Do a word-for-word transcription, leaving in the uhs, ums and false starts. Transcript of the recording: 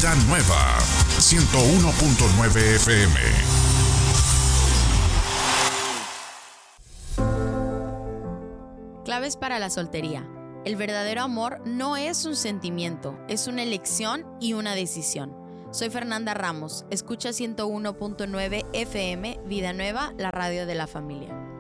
Vida Nueva, ciento uno punto nueve F M. Claves para la soltería. El verdadero amor no es un sentimiento, es una elección y una decisión. Soy Fernanda Ramos, escucha ciento uno punto nueve F M, Vida Nueva, la radio de la familia.